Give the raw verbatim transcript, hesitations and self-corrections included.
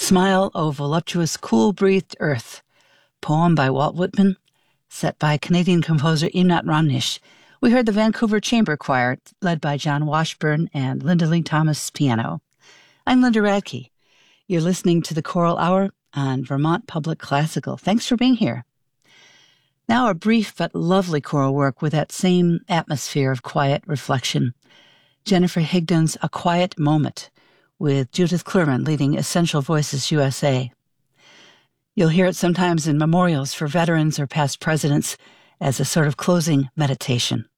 Smile, O Voluptuous, Cool-Breathed Earth, poem by Walt Whitman, set by Canadian composer Imnat Ramnish. We heard the Vancouver Chamber Choir, led by John Washburn and Linda Lee Thomas piano. I'm Linda Radke. You're listening to the Choral Hour on Vermont Public Classical. Thanks for being here. Now a brief but lovely choral work with that same atmosphere of quiet reflection. Jennifer Higdon's A Quiet Moment, with Judith Klurman leading Essential Voices U S A. You'll hear it sometimes in memorials for veterans or past presidents as a sort of closing meditation.